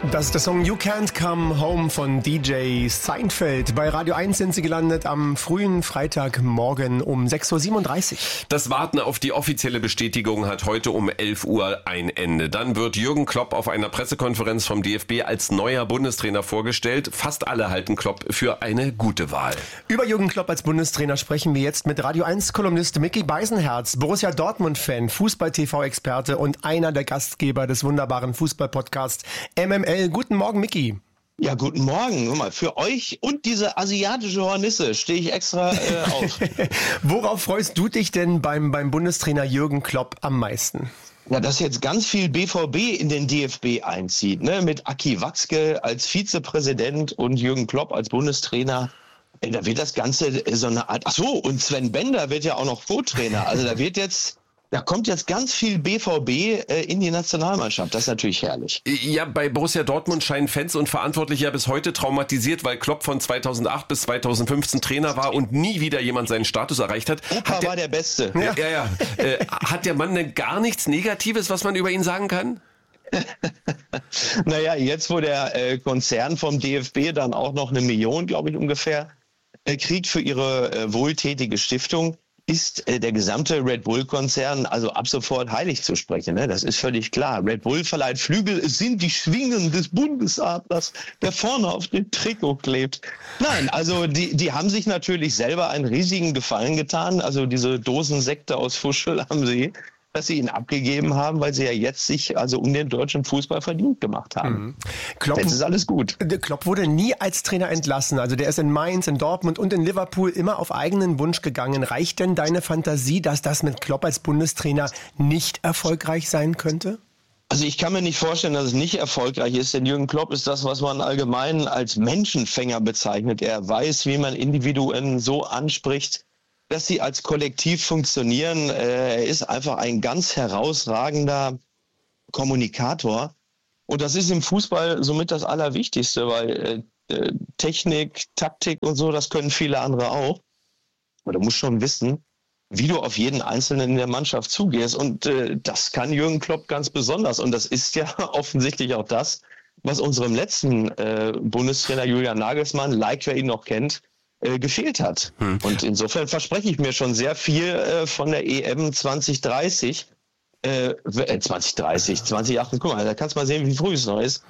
Das ist der Song You Can't Come Home von DJ Seinfeld. Bei Radio 1 sind sie gelandet am frühen Freitagmorgen um 6.37 Uhr. Das Warten auf die offizielle Bestätigung hat heute um 11 Uhr ein Ende. Dann wird Jürgen Klopp auf einer Pressekonferenz vom DFB als neuer Bundestrainer vorgestellt. Fast alle halten Klopp für eine gute Wahl. Über Jürgen Klopp als Bundestrainer sprechen wir jetzt mit Radio 1-Kolumnist Micky Beisenherz, Borussia Dortmund-Fan, Fußball-TV-Experte und einer der Gastgeber des wunderbaren Fußballpodcasts MML. Guten Morgen, Micky. Ja, guten Morgen. Guck mal, für euch und diese asiatische Hornisse stehe ich extra auf. Worauf freust du dich denn beim Bundestrainer Jürgen Klopp am meisten? Ja, dass jetzt ganz viel BVB in den DFB einzieht, ne? Mit Aki Watzke als Vizepräsident und Jürgen Klopp als Bundestrainer. Da wird das Ganze so eine Art... Ach so, und Sven Bender wird ja auch noch Co-Trainer. Also da kommt jetzt ganz viel BVB in die Nationalmannschaft. Das ist natürlich herrlich. Ja, bei Borussia Dortmund scheinen Fans und Verantwortliche ja bis heute traumatisiert, weil Klopp von 2008 bis 2015 Trainer war und nie wieder jemand seinen Status erreicht hat. Opa war der Beste. Ja. Hat der Mann denn gar nichts Negatives, was man über ihn sagen kann? Naja, jetzt wo der Konzern vom DFB dann auch noch 1 Million, glaube ich ungefähr, kriegt für ihre wohltätige Stiftung, ist der gesamte Red Bull-Konzern also ab sofort heilig zu sprechen. Ne? Das ist völlig klar. Red Bull verleiht Flügel, es sind die Schwingen des Bundesadlers, der vorne auf dem Trikot klebt. Nein, also die haben sich natürlich selber einen riesigen Gefallen getan. Also diese Dosensekte aus Fuschel haben sie, dass sie ihn abgegeben haben, weil sie ja jetzt sich also um den deutschen Fußball verdient gemacht haben. Klopp, jetzt ist alles gut. Klopp wurde nie als Trainer entlassen. Also der ist in Mainz, in Dortmund und in Liverpool immer auf eigenen Wunsch gegangen. Reicht denn deine Fantasie, dass das mit Klopp als Bundestrainer nicht erfolgreich sein könnte? Also ich kann mir nicht vorstellen, dass es nicht erfolgreich ist, denn Jürgen Klopp ist das, was man allgemein als Menschenfänger bezeichnet. Er weiß, wie man Individuen so anspricht, dass sie als Kollektiv funktionieren. Er ist einfach ein ganz herausragender Kommunikator. Und das ist im Fußball somit das Allerwichtigste, weil Technik, Taktik und so, das können viele andere auch. Aber du musst schon wissen, wie du auf jeden Einzelnen in der Mannschaft zugehst. Und das kann Jürgen Klopp ganz besonders. Und das ist ja offensichtlich auch das, was unserem letzten Bundestrainer Julian Nagelsmann, wer ihn noch kennt, gefehlt hat. Und insofern verspreche ich mir schon sehr viel von der EM 2030. 2028, guck mal, da kannst du mal sehen, wie früh es noch ist.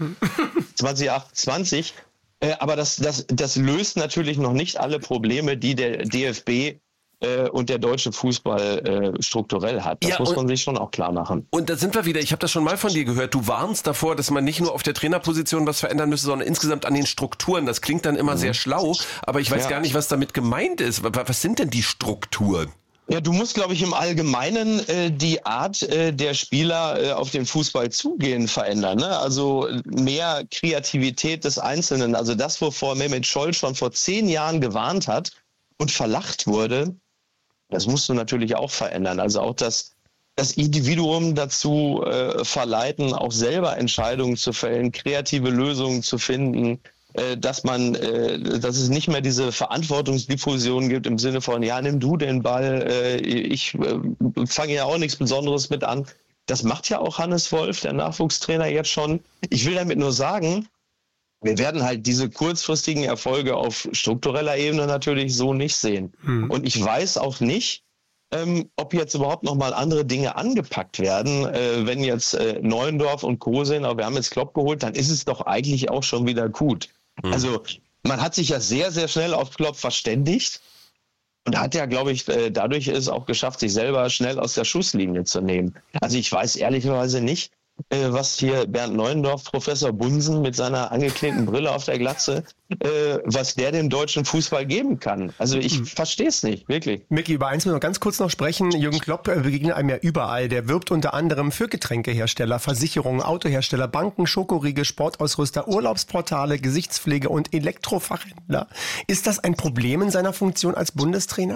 2028. Aber das löst natürlich noch nicht alle Probleme, die der DFB und der deutsche Fußball strukturell hat. Das muss man sich schon auch klar machen. Und da sind wir wieder, ich habe das schon mal von dir gehört, du warnst davor, dass man nicht nur auf der Trainerposition was verändern müsste, sondern insgesamt an den Strukturen. Das klingt dann immer sehr schlau, aber ich weiß gar nicht, was damit gemeint ist. Was sind denn die Strukturen? Ja, du musst, glaube ich, im Allgemeinen die Art der Spieler auf den Fußball zugehen verändern. Ne? Also mehr Kreativität des Einzelnen. Also das, wovor Mehmet Scholl schon vor 10 Jahren gewarnt hat und verlacht wurde, das musst du natürlich auch verändern. Also auch das Individuum dazu verleiten, auch selber Entscheidungen zu fällen, kreative Lösungen zu finden, dass es nicht mehr diese Verantwortungsdiffusion gibt im Sinne von, ja, nimm du den Ball, ich fange ja auch nichts Besonderes mit an. Das macht ja auch Hannes Wolf, der Nachwuchstrainer, jetzt schon. Ich will damit nur sagen, wir werden halt diese kurzfristigen Erfolge auf struktureller Ebene natürlich so nicht sehen. Und ich weiß auch nicht, ob jetzt überhaupt noch mal andere Dinge angepackt werden. Wenn jetzt Neuendorf und Co. sind, aber wir haben jetzt Klopp geholt, dann ist es doch eigentlich auch schon wieder gut. Also man hat sich ja sehr, sehr schnell auf Klopp verständigt und hat ja, glaube ich, dadurch es auch geschafft, sich selber schnell aus der Schusslinie zu nehmen. Also ich weiß ehrlicherweise nicht, was hier Bernd Neuendorf, Professor Bunsen mit seiner angeklebten Brille auf der Glatze, was der dem deutschen Fußball geben kann. Also ich verstehe es nicht, wirklich. Micky, über eins müssen wir ganz kurz noch sprechen. Jürgen Klopp begegnet einem ja überall. Der wirbt unter anderem für Getränkehersteller, Versicherungen, Autohersteller, Banken, Schokoriegel, Sportausrüster, Urlaubsportale, Gesichtspflege und Elektrofachhändler. Ist das ein Problem in seiner Funktion als Bundestrainer?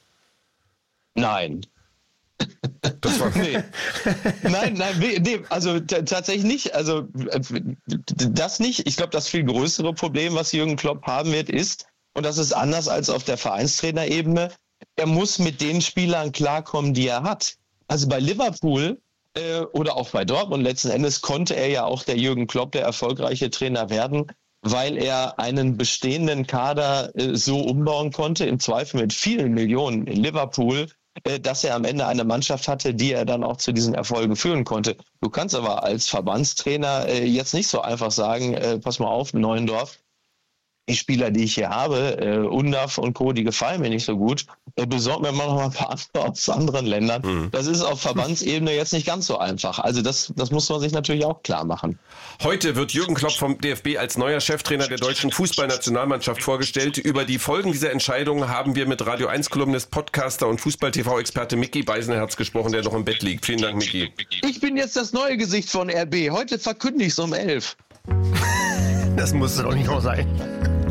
Nein. Das war Nein, also tatsächlich nicht. Also das nicht. Ich glaube, das viel größere Problem, was Jürgen Klopp haben wird, ist, und das ist anders als auf der Vereinstrainerebene, er muss mit den Spielern klarkommen, die er hat. Also bei Liverpool oder auch bei Dortmund. Letzten Endes konnte er ja auch der Jürgen Klopp, der erfolgreiche Trainer, werden, weil er einen bestehenden Kader so umbauen konnte, im Zweifel mit vielen Millionen in Liverpool, dass er am Ende eine Mannschaft hatte, die er dann auch zu diesen Erfolgen führen konnte. Du kannst aber als Verbandstrainer jetzt nicht so einfach sagen, pass mal auf, Neuendorf, die Spieler, die ich hier habe, Undav und Co., die gefallen mir nicht so gut. Besorgt mir mal noch mal ein paar andere aus anderen Ländern. Das ist auf Verbandsebene jetzt nicht ganz so einfach. Also das muss man sich natürlich auch klar machen. Heute wird Jürgen Klopp vom DFB als neuer Cheftrainer der deutschen Fußballnationalmannschaft vorgestellt. Über die Folgen dieser Entscheidung haben wir mit Radio 1-Kolumnist, Podcaster und Fußball-TV-Experte Micky Beisenherz gesprochen, der noch im Bett liegt. Vielen Dank, Micky. Ich bin jetzt das neue Gesicht von RB. Heute verkündige ich es um 11. Das muss doch nicht noch sein.